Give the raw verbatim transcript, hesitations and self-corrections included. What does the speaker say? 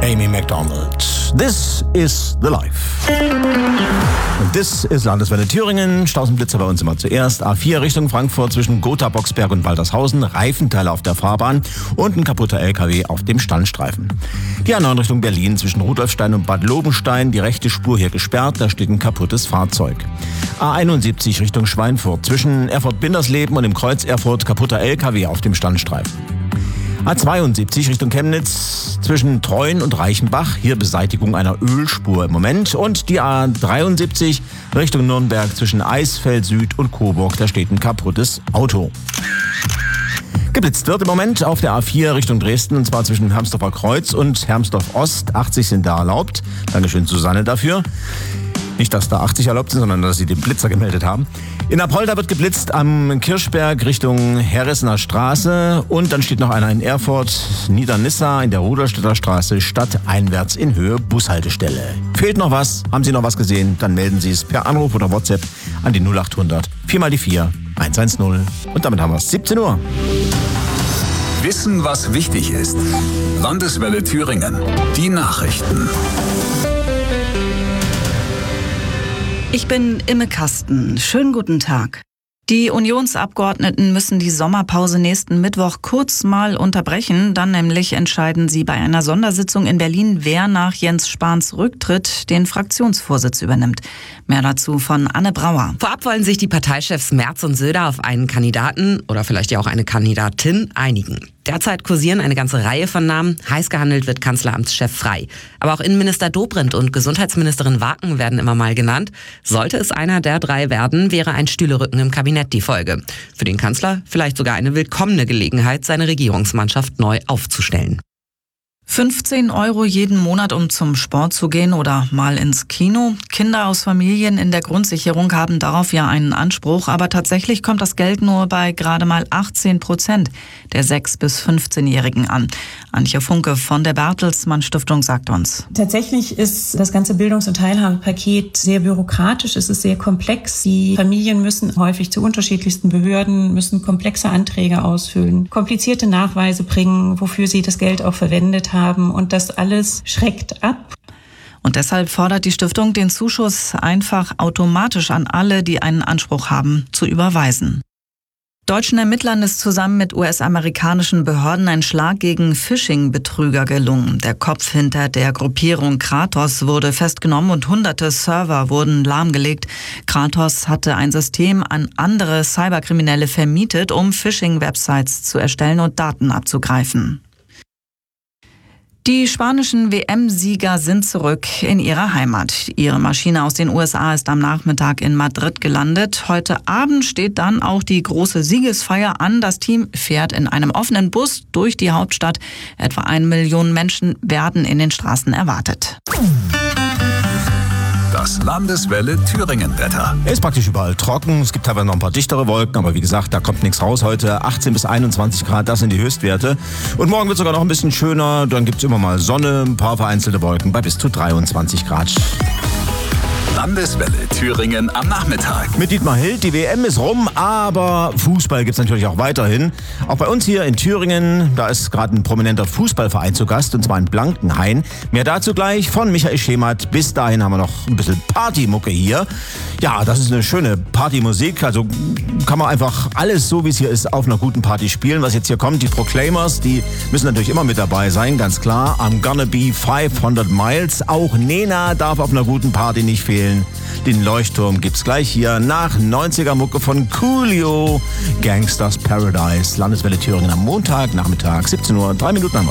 Amy Macdonald. This is the life. Und this ist Landeswelle Thüringen. Stausenblitzer bei uns immer zuerst. A vier Richtung Frankfurt zwischen Gotha-Boxberg und Waltershausen. Reifenteile auf der Fahrbahn und ein kaputter L K W auf dem Standstreifen. Die A neun Richtung Berlin zwischen Rudolfstein und Bad Lobenstein. Die rechte Spur hier gesperrt. Da steht ein kaputtes Fahrzeug. A einundsiebzig Richtung Schweinfurt zwischen Erfurt-Bindersleben und dem Kreuz Erfurt. Kaputter L K W auf dem Standstreifen. A zweiundsiebzig Richtung Chemnitz zwischen Treuen und Reichenbach. Hier Beseitigung einer Ölspur im Moment. Und die A dreiundsiebzig Richtung Nürnberg zwischen Eisfeld Süd und Coburg. Da steht ein kaputtes Auto. Geblitzt wird im Moment auf der A vier Richtung Dresden, und zwar zwischen Hermsdorfer Kreuz und Hermsdorf Ost. achtzig sind da erlaubt. Dankeschön, Susanne, dafür. Nicht, dass da achtzig erlaubt sind, sondern dass sie den Blitzer gemeldet haben. In Apolda wird geblitzt am Kirchberg Richtung Herressener Straße. Und dann steht noch einer in Erfurt, Niedernissa in der Ruderstädter Straße, stadteinwärts in Höhe Bushaltestelle. Fehlt noch was? Haben Sie noch was gesehen? Dann melden Sie es per Anruf oder WhatsApp an die null acht hundert vier mal die vier eins eins null. Und damit haben wir es. siebzehn Uhr. Wissen, was wichtig ist. Landeswelle Thüringen. Die Nachrichten. Ich bin Imme Kasten. Schönen guten Tag. Die Unionsabgeordneten müssen die Sommerpause nächsten Mittwoch kurz mal unterbrechen. Dann nämlich entscheiden sie bei einer Sondersitzung in Berlin, wer nach Jens Spahns Rücktritt den Fraktionsvorsitz übernimmt. Mehr dazu von Anne Brauer. Vorab wollen sich die Parteichefs Merz und Söder auf einen Kandidaten oder vielleicht ja auch eine Kandidatin einigen. Derzeit kursieren eine ganze Reihe von Namen. Heiß gehandelt wird Kanzleramtschef Frey. Aber auch Innenminister Dobrindt und Gesundheitsministerin Waken werden immer mal genannt. Sollte es einer der drei werden, wäre ein Stühlerücken im Kabinett die Folge. Für den Kanzler vielleicht sogar eine willkommene Gelegenheit, seine Regierungsmannschaft neu aufzustellen. fünfzehn Euro jeden Monat, um zum Sport zu gehen oder mal ins Kino. Kinder aus Familien in der Grundsicherung haben darauf ja einen Anspruch, aber tatsächlich kommt das Geld nur bei gerade mal achtzehn Prozent der sechs- bis fünfzehnjährigen an. Antje Funke von der Bertelsmann Stiftung sagt uns. Tatsächlich ist das ganze Bildungs- und Teilhabepaket sehr bürokratisch, es ist sehr komplex. Die Familien müssen häufig zu unterschiedlichsten Behörden, müssen komplexe Anträge ausfüllen, komplizierte Nachweise bringen, wofür sie das Geld auch verwendet haben. Und das alles schreckt ab. Und deshalb fordert die Stiftung, den Zuschuss einfach automatisch an alle, die einen Anspruch haben, zu überweisen. Deutschen Ermittlern ist zusammen mit U S-amerikanischen Behörden ein Schlag gegen Phishing-Betrüger gelungen. Der Kopf hinter der Gruppierung Kratos wurde festgenommen und hunderte Server wurden lahmgelegt. Kratos hatte ein System an andere Cyberkriminelle vermietet, um Phishing-Websites zu erstellen und Daten abzugreifen. Die spanischen W M-Sieger sind zurück in ihrer Heimat. Ihre Maschine aus den U S A ist am Nachmittag in Madrid gelandet. Heute Abend steht dann auch die große Siegesfeier an. Das Team fährt in einem offenen Bus durch die Hauptstadt. Etwa eine Million Menschen werden in den Straßen erwartet. Das Landeswelle Thüringen-Wetter. Es ist praktisch überall trocken. Es gibt aber noch ein paar dichtere Wolken. Aber wie gesagt, da kommt nichts raus heute. achtzehn bis einundzwanzig Grad, das sind die Höchstwerte. Und morgen wird es sogar noch ein bisschen schöner. Dann gibt es immer mal Sonne, ein paar vereinzelte Wolken bei bis zu dreiundzwanzig Grad. Landeswelle Thüringen am Nachmittag. Mit Dietmar Hild, die W M ist rum, aber Fußball gibt es natürlich auch weiterhin. Auch bei uns hier in Thüringen, da ist gerade ein prominenter Fußballverein zu Gast, und zwar in Blankenhain. Mehr dazu gleich von Michael Schemert. Bis dahin haben wir noch ein bisschen Partymucke hier. Ja, das ist eine schöne Partymusik, also kann man einfach alles so, wie es hier ist, auf einer guten Party spielen. Was jetzt hier kommt, die Proclaimers, die müssen natürlich immer mit dabei sein, ganz klar. I'm gonna be fünfhundert miles. Auch Nena darf auf einer guten Party nicht fehlen. Den Leuchtturm gibt's gleich hier nach neunziger Mucke von Coolio. Gangsters Paradise, Landeswelle Thüringen am Montag, Nachmittag, siebzehn Uhr, drei Minuten haben wir.